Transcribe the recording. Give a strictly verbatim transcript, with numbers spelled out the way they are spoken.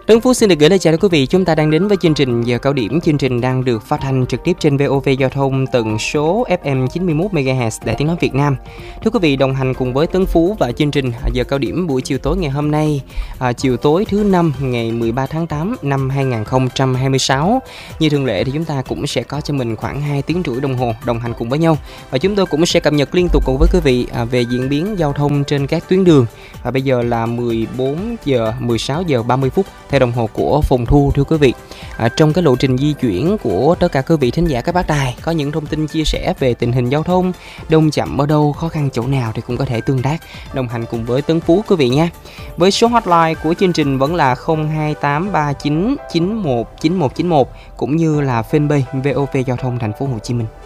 Tuấn Phú xin được gửi lời chào đến quý vị. Chúng ta đang đến với chương trình Giờ Cao Điểm. Chương trình đang được phát thanh trực tiếp trên vê o vê Giao thông tần số ép em chín mươi mốt mê ga héc Đài Tiếng nói Việt Nam. Thưa quý vị, đồng hành cùng với Tuấn Phú và chương trình Giờ Cao Điểm buổi chiều tối ngày hôm nay, à, chiều tối thứ năm ngày mười ba tháng tám năm hai nghìn không trăm hai mươi sáu. Như thường lệ thì chúng ta cũng sẽ có cho mình khoảng hai tiếng rưỡi đồng hồ đồng hành cùng với nhau, và chúng tôi cũng sẽ cập nhật liên tục cùng với quý vị à, về diễn biến giao thông trên các tuyến đường. Và bây giờ là mười bốn giờ mười sáu giờ ba mươi phút theo đồng hồ của Phùng Thu. Thưa quý vị, à, trong cái lộ trình di chuyển của tất cả quý vị thính giả các bác đài có những thông tin chia sẻ về tình hình giao thông, đông chậm ở đâu, khó khăn chỗ nào thì cũng có thể tương tác đồng hành cùng với Tấn Phú quý vị nha. Với số hotline của chương trình vẫn là không hai tám ba chín chín một chín một chín một, cũng như là fanpage vê o vê Giao thông Thành phố Hồ Chí Minh.